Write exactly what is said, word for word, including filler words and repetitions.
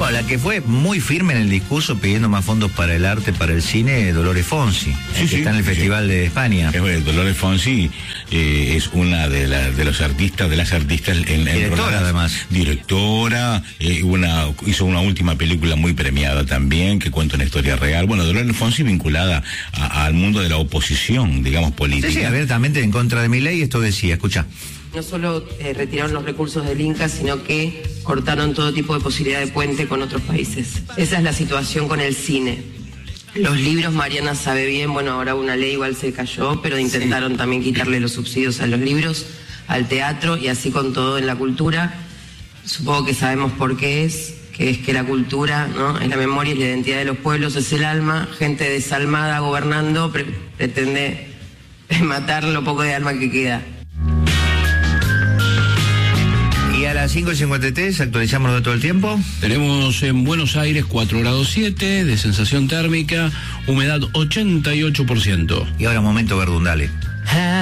Bueno, la que fue muy firme en el discurso pidiendo más fondos para el arte, para el cine, Dolores Fonsi, Sí, que sí, está en el sí, Festival sí. de España. Es, Dolores Fonsi eh, es una de, la, de los artistas, de las artistas en, en Directora, rodadas. además. Directora, eh, una, hizo una última película muy premiada también, que cuenta una historia real. Bueno, Dolores Fonsi vinculada a, al mundo de la oposición, digamos, política. Sí, sí, abiertamente en contra de Milei, esto decía, escucha. No solo eh, retiraron los recursos del Inca, sino que cortaron todo tipo de posibilidad de puente con otros países. Esa es la situación con el cine. Los libros, Mariana sabe bien, bueno, ahora una ley igual se cayó, pero intentaron sí. también quitarle los subsidios a los libros, al teatro y así con todo en la cultura. Supongo que sabemos por qué es, que es que la cultura, ¿no?, es la memoria, es la identidad de los pueblos, es el alma. Gente desalmada gobernando pre- pretende matar lo poco de alma que queda. Y a las cinco y cincuenta y tres actualizamos de todo el tiempo. Tenemos en Buenos Aires cuatro grados siete de sensación térmica, humedad ochenta y ocho por ciento. Y ahora momento verdundale.